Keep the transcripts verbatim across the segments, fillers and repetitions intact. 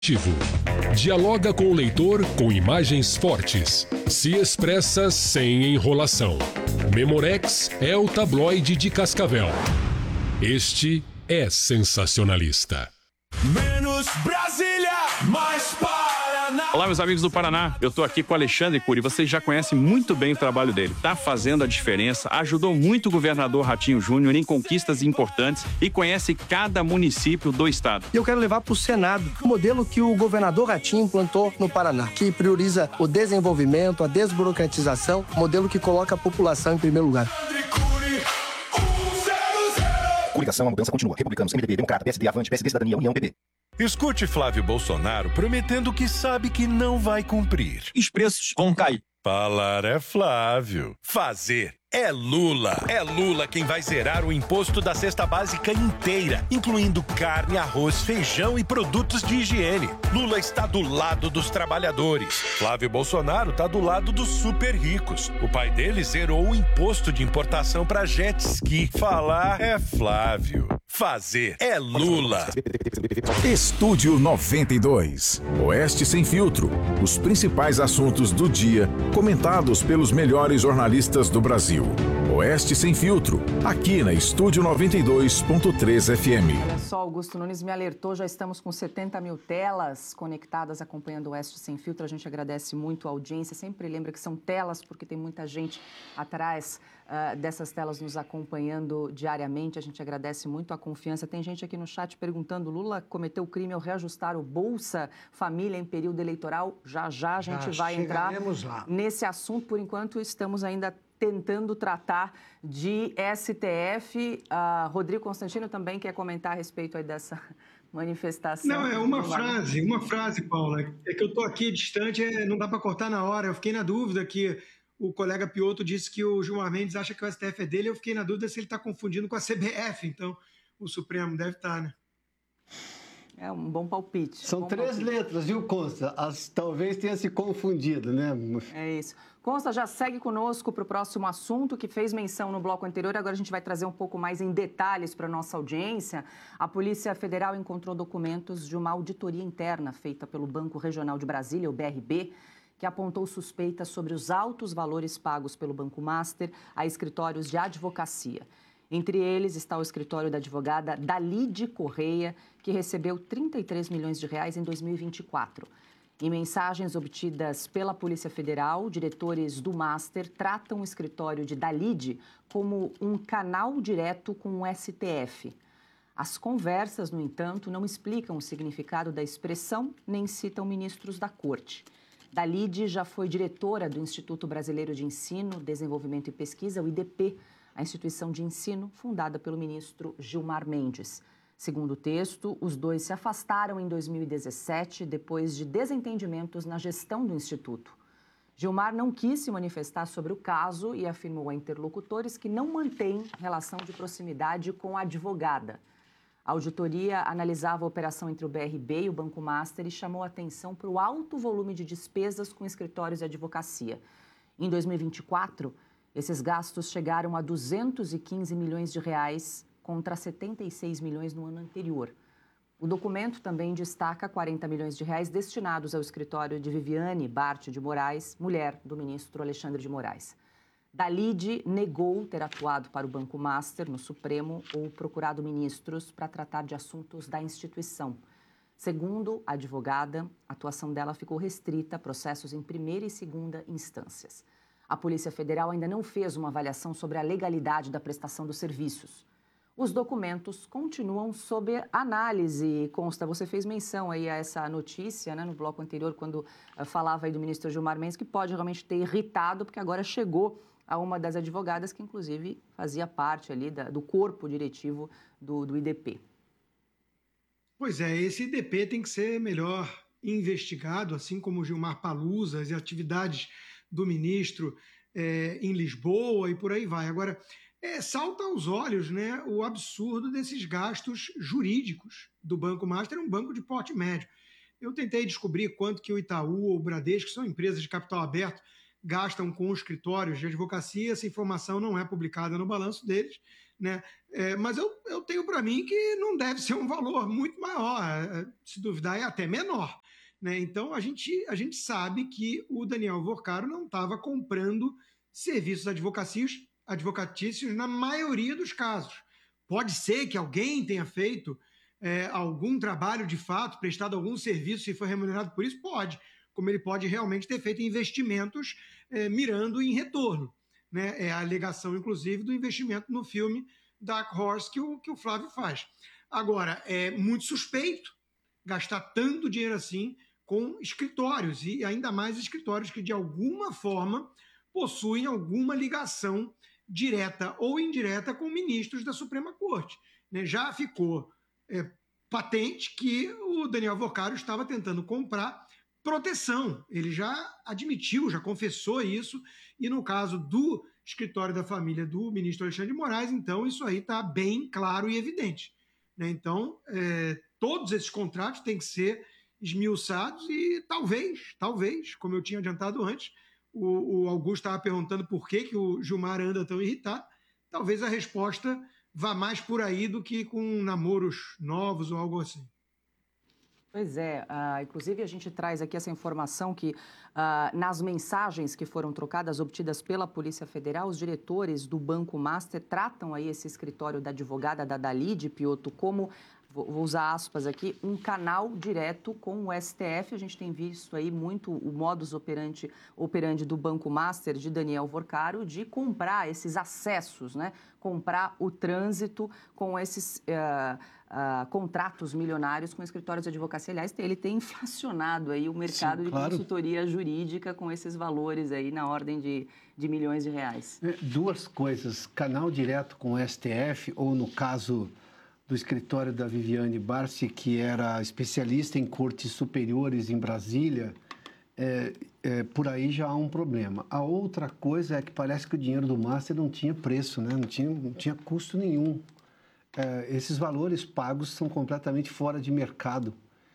Dialoga com o leitor com imagens fortes. Se expressa sem enrolação. Memorex é o tabloide de Cascavel. Este é sensacionalista. Menos Brasília, mais Paraná. Olá, meus amigos do Paraná. Eu tô aqui com o Alexandre Cury. Vocês já conhecem muito bem o trabalho dele. Tá fazendo a diferença, ajudou muito o governador Ratinho Júnior em conquistas importantes e conhece cada município do estado. E eu quero levar para o Senado o modelo que o governador Ratinho implantou no Paraná, que prioriza o desenvolvimento, a desburocratização, modelo que coloca a população em primeiro lugar. Coligação, a mudança continua. Republicanos, M D B, Democrata, P S D, Avante, P S D, Cidadania, União, P P. Escute Flávio Bolsonaro prometendo que sabe que não vai cumprir. Os preços vão cair. Falar é Flávio. Fazer é Lula. É Lula quem vai zerar o imposto da cesta básica inteira, incluindo carne, arroz, feijão e produtos de higiene. Lula está do lado dos trabalhadores. Flávio Bolsonaro está do lado dos super ricos. O pai dele zerou o imposto de importação para jet ski. Falar é Flávio. Fazer é Lula. Estúdio noventa e dois. Oeste Sem Filtro. Os principais assuntos do dia, comentados pelos melhores jornalistas do Brasil. Oeste Sem Filtro, aqui na Estúdio noventa e dois ponto três F M. Olha só, Augusto Nunes me alertou, já estamos com setenta mil telas conectadas acompanhando o Oeste Sem Filtro. A gente agradece muito a audiência, sempre lembra que são telas porque tem muita gente atrás uh, dessas telas nos acompanhando diariamente. A gente agradece muito a confiança. Tem gente aqui no chat perguntando, Lula cometeu crime ao reajustar o Bolsa Família em período eleitoral? Já já a gente já vai entrar lá nesse assunto. Por enquanto estamos ainda tentando tratar de S T F. Uh, Rodrigo Constantino também quer comentar a respeito aí dessa manifestação. Não, é uma frase, uma frase, Paula. É que eu estou aqui distante, é, não dá para cortar na hora. Eu fiquei na dúvida que o colega Piotto disse que o Gilmar Mendes acha que o S T F é dele. Eu fiquei na dúvida se ele está confundindo com a C B F. Então, o Supremo deve estar, né? É um bom palpite. São bom três palpite. letras, viu, Consta? As, talvez tenha se confundido, né? É isso. Consta, já segue conosco para o próximo assunto, que fez menção no bloco anterior. Agora a gente vai trazer um pouco mais em detalhes para a nossa audiência. A Polícia Federal encontrou documentos de uma auditoria interna feita pelo Banco Regional de Brasília, o B R B, que apontou suspeitas sobre os altos valores pagos pelo Banco Master a escritórios de advocacia. Entre eles está o escritório da advogada Dalide Correia, que recebeu trinta e três milhões de reais em dois mil e vinte e quatro. Em mensagens obtidas pela Polícia Federal, diretores do Master tratam o escritório de Dalide como um canal direto com o S T F. As conversas, no entanto, não explicam o significado da expressão nem citam ministros da Corte. Dalide já foi diretora do Instituto Brasileiro de Ensino, Desenvolvimento e Pesquisa, o I D P, a instituição de ensino fundada pelo ministro Gilmar Mendes. Segundo o texto, os dois se afastaram em dois mil e dezessete, depois de desentendimentos na gestão do Instituto. Gilmar não quis se manifestar sobre o caso e afirmou a interlocutores que não mantém relação de proximidade com a advogada. A auditoria analisava a operação entre o B R B e o Banco Master e chamou atenção para o alto volume de despesas com escritórios de advocacia. Em dois mil e vinte e quatro, esses gastos chegaram a duzentos e quinze milhões de reais, contra setenta e seis milhões no ano anterior. O documento também destaca quarenta milhões de reais destinados ao escritório de Viviane Bart de Moraes, mulher do ministro Alexandre de Moraes. Dalide negou ter atuado para o Banco Master no Supremo ou procurado ministros para tratar de assuntos da instituição. Segundo a advogada, a atuação dela ficou restrita a processos em primeira e segunda instâncias. A Polícia Federal ainda não fez uma avaliação sobre a legalidade da prestação dos serviços. Os documentos continuam sob análise. Consta, você fez menção aí a essa notícia, né, no bloco anterior, quando uh, falava aí do ministro Gilmar Mendes, que pode realmente ter irritado, porque agora chegou a uma das advogadas que, inclusive, fazia parte ali da, do corpo diretivo do, do I D P. Pois é, esse I D P tem que ser melhor investigado, assim como o Gilmar Palusas e atividades do ministro é, em Lisboa e por aí vai. Agora, é, salta aos olhos, né, o absurdo desses gastos jurídicos do Banco Master, um banco de porte médio. Eu tentei descobrir quanto que o Itaú ou o Bradesco, que são empresas de capital aberto, gastam com escritórios de advocacia. Essa informação não é publicada no balanço deles, né? É, mas eu, eu tenho para mim que não deve ser um valor muito maior, se duvidar é até menor, né? Então a gente, a gente sabe que o Daniel Vorcaro não estava comprando serviços advocatícios, advocatícios na maioria dos casos. Pode ser que alguém tenha feito é, algum trabalho de fato, prestado algum serviço e foi remunerado por isso? Pode. Como ele pode realmente ter feito investimentos é, mirando em retorno, né? É a alegação, inclusive, do investimento no filme Dark Horse que o, que o Flávio faz. Agora, é muito suspeito gastar tanto dinheiro assim com escritórios, e ainda mais escritórios que, de alguma forma, possuem alguma ligação direta ou indireta com ministros da Suprema Corte, né? Já ficou é, patente que o Daniel Vorcaro estava tentando comprar proteção. Ele já admitiu, já confessou isso, e no caso do escritório da família do ministro Alexandre de Moraes, então isso aí está bem claro e evidente, né? Então, é, todos esses contratos têm que ser esmiuçados e talvez, talvez, como eu tinha adiantado antes, o, o Augusto estava perguntando por que, que o Gilmar anda tão irritado, talvez a resposta vá mais por aí do que com namoros novos ou algo assim. Pois é, uh, inclusive a gente traz aqui essa informação que uh, nas mensagens que foram trocadas, obtidas pela Polícia Federal, os diretores do Banco Master tratam aí esse escritório da advogada da Dalide Piotto como, vou usar aspas aqui, um canal direto com o S T F. A gente tem visto aí muito o modus operandi, operandi do Banco Master de Daniel Vorcaro de comprar esses acessos, né? Comprar o trânsito com esses uh, uh, contratos milionários com escritórios de advocacia. Aliás, ele tem inflacionado aí o mercado Sim, de claro. consultoria jurídica com esses valores aí na ordem de, de milhões de reais. Duas coisas, canal direto com o S T F, ou no caso do escritório da Viviane Barsi, que era especialista em cortes superiores em Brasília, é, é, por aí já há um problema. A outra coisa é que parece que o dinheiro do Master não tinha preço, né? não, tinha, não tinha custo nenhum. É, esses valores pagos são completamente fora de mercado.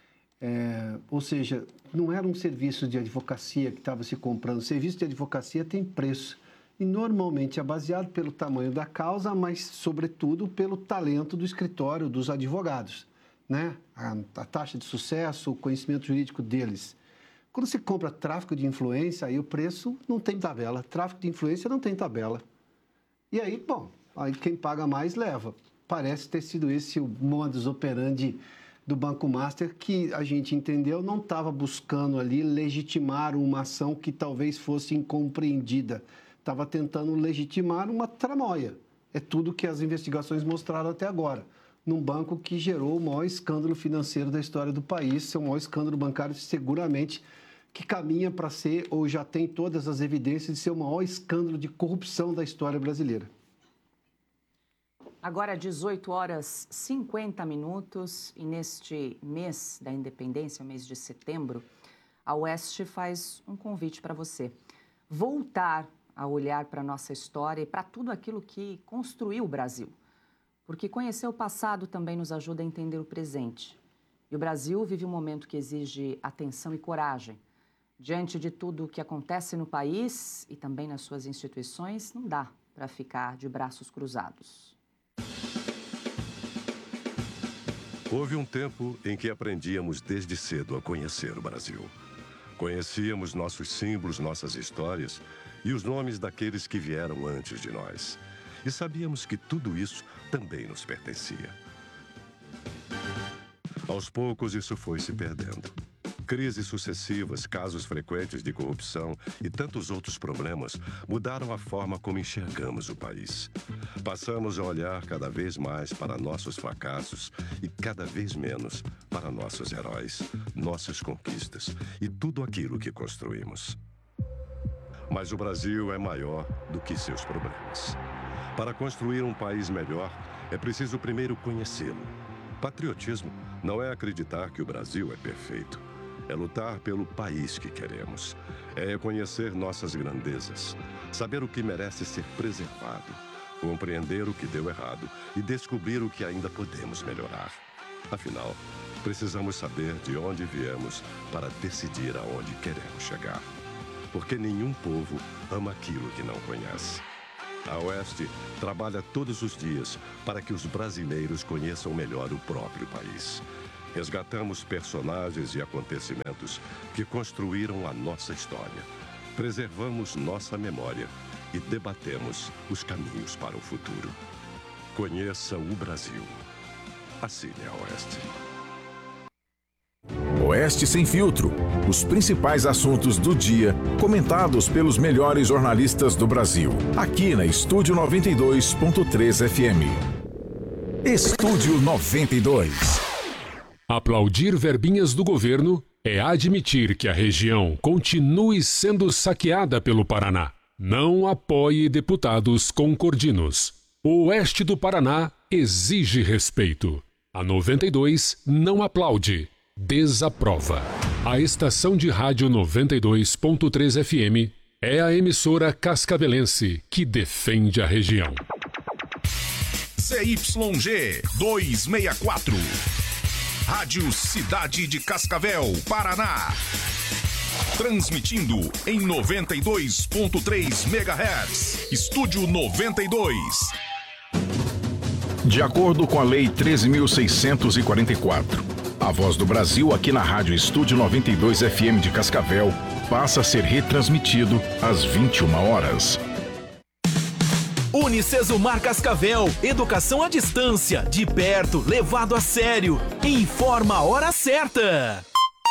É, ou seja, não era um serviço de advocacia que estava se comprando. O serviço de advocacia tem preço. E normalmente é baseado pelo tamanho da causa, mas, sobretudo, pelo talento do escritório, dos advogados, né? A, a taxa de sucesso, o conhecimento jurídico deles. Quando se compra tráfico de influência, aí o preço não tem tabela. Tráfico de influência não tem tabela. E aí, bom, aí quem paga mais leva. Parece ter sido esse o modus operandi do Banco Master, que a gente entendeu não estava buscando ali legitimar uma ação que talvez fosse incompreendida. Estava tentando legitimar uma tramóia. É tudo que as investigações mostraram até agora. Num banco que gerou o maior escândalo financeiro da história do país, seu maior escândalo bancário, seguramente, que caminha para ser, ou já tem todas as evidências de ser o maior escândalo de corrupção da história brasileira. Agora, dezoito horas e cinquenta minutos, e neste mês da independência, o mês de setembro, a Oeste faz um convite para você. Voltar a olhar para a nossa história e para tudo aquilo que construiu o Brasil. Porque conhecer o passado também nos ajuda a entender o presente. E o Brasil vive um momento que exige atenção e coragem. Diante de tudo o que acontece no país e também nas suas instituições, não dá para ficar de braços cruzados. Houve um tempo em que aprendíamos desde cedo a conhecer o Brasil. Conhecíamos nossos símbolos, nossas histórias e os nomes daqueles que vieram antes de nós. E sabíamos que tudo isso também nos pertencia. Aos poucos, isso foi se perdendo. Crises sucessivas, casos frequentes de corrupção e tantos outros problemas mudaram a forma como enxergamos o país. Passamos a olhar cada vez mais para nossos fracassos e cada vez menos para nossos heróis, nossas conquistas e tudo aquilo que construímos. Mas o Brasil é maior do que seus problemas. Para construir um país melhor, é preciso primeiro conhecê-lo. Patriotismo não é acreditar que o Brasil é perfeito. É lutar pelo país que queremos. É reconhecer nossas grandezas, saber o que merece ser preservado, compreender o que deu errado e descobrir o que ainda podemos melhorar. Afinal, precisamos saber de onde viemos para decidir aonde queremos chegar. Porque nenhum povo ama aquilo que não conhece. A Oeste trabalha todos os dias para que os brasileiros conheçam melhor o próprio país. Resgatamos personagens e acontecimentos que construíram a nossa história. Preservamos nossa memória e debatemos os caminhos para o futuro. Conheça o Brasil. Assine a Oeste. Oeste Sem Filtro. Os principais assuntos do dia, comentados pelos melhores jornalistas do Brasil. Aqui na Estúdio noventa e dois ponto três F M. Estúdio noventa e dois. Aplaudir verbinhas do governo é admitir que a região continue sendo saqueada pelo Paraná. Não apoie deputados concordinos. O oeste do Paraná exige respeito. A noventa e dois não aplaude, desaprova. A estação de rádio noventa e dois ponto três F M é a emissora cascavelense que defende a região. C Y G duzentos e sessenta e quatro. Rádio Cidade de Cascavel, Paraná. Transmitindo em noventa e dois ponto três megahertz. Estúdio noventa e dois. De acordo com a Lei treze mil seiscentos e quarenta e quatro, a Voz do Brasil aqui na Rádio Estúdio noventa e dois F M de Cascavel passa a ser retransmitido às vinte e uma horas. Unicesumar Cascavel, educação à distância, de perto, levado a sério. Informa a hora certa.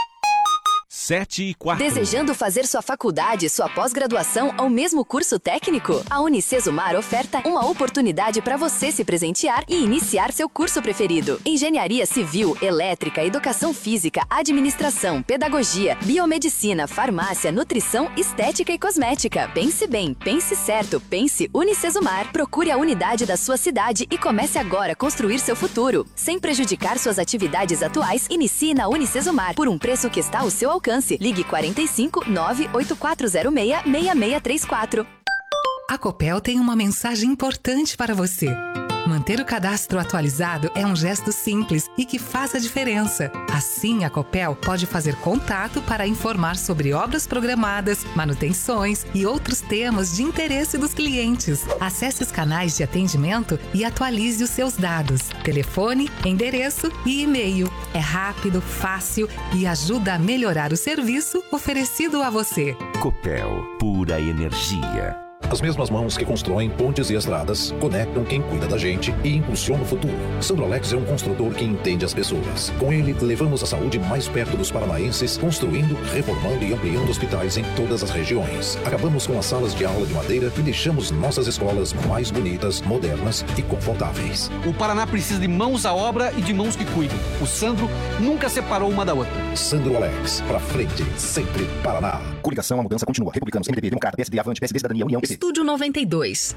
sete e quatro. Desejando fazer sua faculdade e sua pós-graduação ao mesmo curso técnico? A Unicesumar oferta uma oportunidade para você se presentear e iniciar seu curso preferido. Engenharia Civil, Elétrica, Educação Física, Administração, Pedagogia, Biomedicina, Farmácia, Nutrição, Estética e Cosmética. Pense bem, pense certo, pense Unicesumar. Procure a unidade da sua cidade e comece agora a construir seu futuro. Sem prejudicar suas atividades atuais, inicie na Unicesumar por um preço que está ao seu alcance. Ligue quarenta e cinco, nove oito quatro zero seis, seis seis três quatro. A Copel tem uma mensagem importante para você. Manter o cadastro atualizado é um gesto simples e que faz a diferença. Assim, a Copel pode fazer contato para informar sobre obras programadas, manutenções e outros temas de interesse dos clientes. Acesse os canais de atendimento e atualize os seus dados: telefone, endereço e e-mail. É rápido, fácil e ajuda a melhorar o serviço oferecido a você. Copel, pura energia. As mesmas mãos que constroem pontes e estradas conectam quem cuida da gente e impulsiona o futuro. Sandro Alex é um construtor que entende as pessoas. Com ele, levamos a saúde mais perto dos paranaenses, construindo, reformando e ampliando hospitais em todas as regiões. Acabamos com as salas de aula de madeira e deixamos nossas escolas mais bonitas, modernas e confortáveis. O Paraná precisa de mãos à obra e de mãos que cuidam. O Sandro nunca separou uma da outra. Sandro Alex, pra frente, sempre Paraná. Coligação, a mudança continua. Republicanos, M D B, Democrata, P S D, Avante, P S D, Cidadania, União, P C. Estúdio noventa e dois.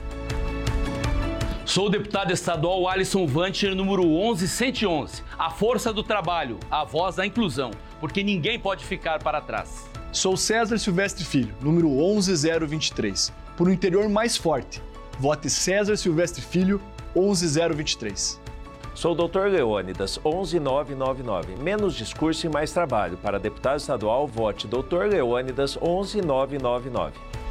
Sou o deputado estadual Alisson Vancher, número onze cento e onze. A força do trabalho, a voz da inclusão, porque ninguém pode ficar para trás. Sou César Silvestre Filho, número onze zero vinte e três. Por um interior mais forte, vote César Silvestre Filho, onze zero vinte e três. Sou o doutor Leônidas, onze mil novecentos e noventa e nove. Menos discurso e mais trabalho. Para deputado estadual, vote doutor Leônidas, onze mil novecentos e noventa e nove.